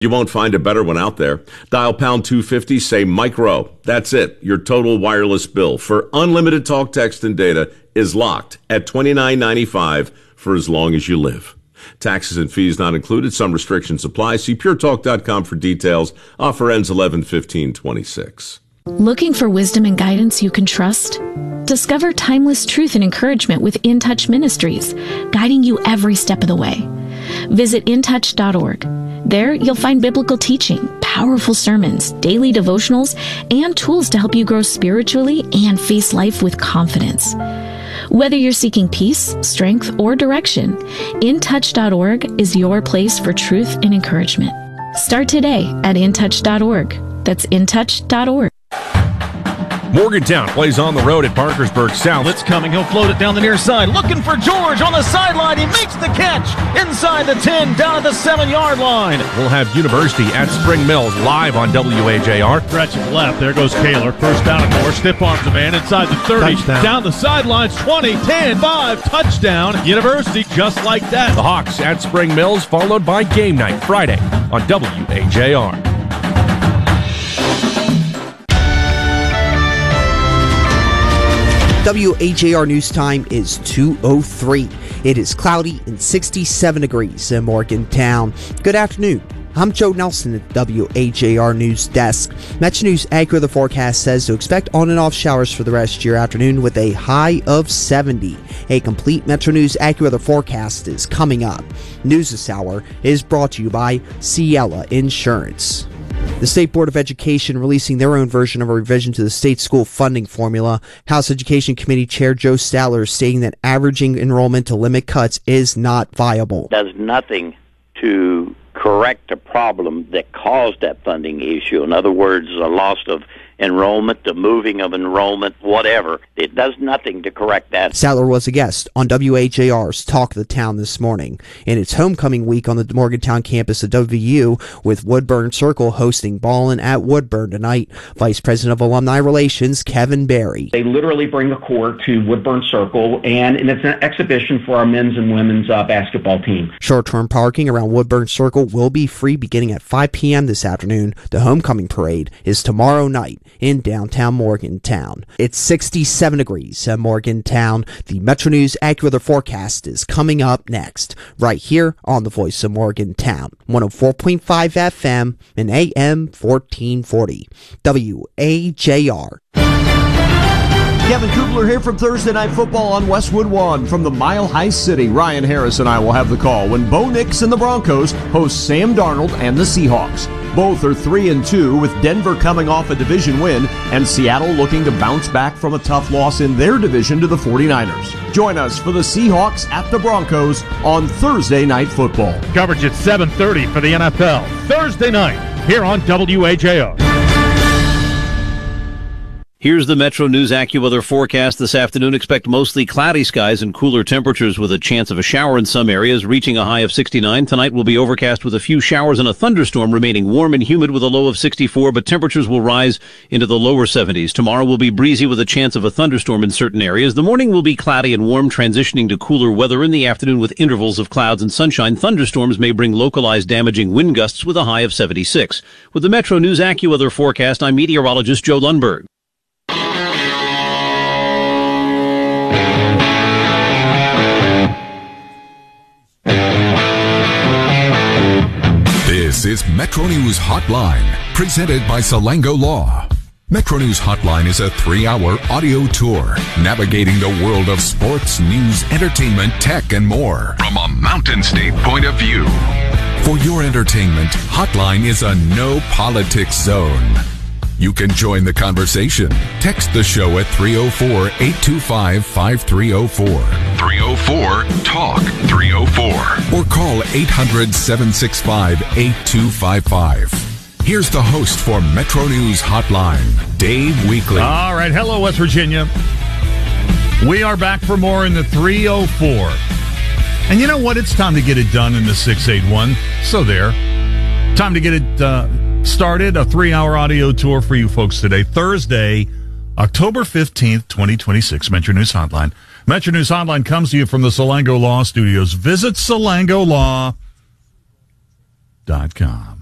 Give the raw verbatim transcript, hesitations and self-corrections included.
You won't find a better one out there. Dial pound two fifty, say Mike Rowe. That's it. Your total wireless bill for unlimited talk, text, and data is locked at twenty-nine ninety-five for as long as you live. Taxes and fees not included. Some restrictions apply. See pure talk dot com for details. Offer ends eleven fifteen twenty-six. Looking for wisdom and guidance you can trust? Discover timeless truth and encouragement with In Touch Ministries, guiding you every step of the way. Visit in touch dot org. There, you'll find biblical teaching, powerful sermons, daily devotionals, and tools to help you grow spiritually and face life with confidence. Whether you're seeking peace, strength, or direction, in touch dot org is your place for truth and encouragement. Start today at in touch dot org. That's in touch dot org. Morgantown plays on the road at Parkersburg South. Blitz coming. He'll float it down the near side. Looking for George on the sideline. He makes the catch inside the ten, down at the seven-yard line. We'll have University at Spring Mills live on W A J R. Stretching left. There goes Kaler. First down and more. Stiff arms the man inside the thirty. Touchdown. Down the sidelines. twenty, ten, five. Touchdown. University just like that. The Hawks at Spring Mills, followed by Game Night Friday on W A J R. W A J R News Time is two oh three. It is cloudy and sixty-seven degrees in Morgantown. Good afternoon. I'm Joe Nelson at the W A J R News Desk. Metro News AccuWeather forecast says to expect on and off showers for the rest of your afternoon with a high of seventy. A complete Metro News AccuWeather forecast is coming up. News this hour is brought to you by Ciela Insurance. The State Board of Education releasing their own version of a revision to the state school funding formula. House Education Committee Chair Joe Stadler stating that averaging enrollment to limit cuts is not viable. Does nothing to correct a problem that caused that funding issue. In other words, a loss of enrollment, the moving of enrollment, whatever. It does nothing to correct that. Stadler was a guest on W A J R's Talk of the Town this morning. In its homecoming week on the Morgantown campus of W V U, with Woodburn Circle hosting Ballin' at Woodburn tonight, Vice President of Alumni Relations, Kevin Barry. They literally bring the court to Woodburn Circle, and, and it's an exhibition for our men's and women's uh, basketball team. Short-term parking around Woodburn Circle will be free beginning at five p.m. this afternoon. The homecoming parade is tomorrow night in downtown Morgantown. It's sixty-seven degrees at Morgantown. The Metro News AccuWeather forecast is coming up next, right here on the Voice of Morgantown, one oh four point five F M and A M fourteen forty. W A J R. Kevin Kubler here from Thursday Night Football on Westwood One from the Mile High City. Ryan Harris and I will have the call when Bo Nix and the Broncos host Sam Darnold and the Seahawks. Both are three and two, with Denver coming off a division win and Seattle looking to bounce back from a tough loss in their division to the forty-niners. Join us for the Seahawks at the Broncos on Thursday Night Football. Coverage at seven thirty for the N F L. Thursday night here on W A J R. Here's the Metro News AccuWeather forecast this afternoon. Expect mostly cloudy skies and cooler temperatures with a chance of a shower in some areas, reaching a high of sixty-nine. Tonight will be overcast with a few showers and a thunderstorm, remaining warm and humid with a low of sixty-four, but temperatures will rise into the lower seventies. Tomorrow will be breezy with a chance of a thunderstorm in certain areas. The morning will be cloudy and warm, transitioning to cooler weather in the afternoon with intervals of clouds and sunshine. Thunderstorms may bring localized damaging wind gusts with a high of seventy-six. With the Metro News AccuWeather forecast, I'm meteorologist Joe Lundberg. This is Metro News Hotline, presented by Salango Law. Metro News Hotline is a three-hour audio tour navigating the world of sports, news, entertainment, tech, and more from a Mountain State point of view. For your entertainment, Hotline is a no-politics zone. You can join the conversation. Text the show at three oh four, eight two five, five three oh four. three oh four, talk three oh four. Or call eight hundred, seven six five, eight two five five. Here's the host for Metro News Hotline, Dave Weekley. All right. Hello, West Virginia. We are back for more in the three oh four. And you know what? It's time to get it done in the six eighty-one. So there. Time to get it uh, started. A three-hour audio tour for you folks today. Thursday, October fifteenth, twenty twenty-six. Metro News Hotline. Metro News Hotline comes to you from the Salango Law Studios. Visit salango law dot com.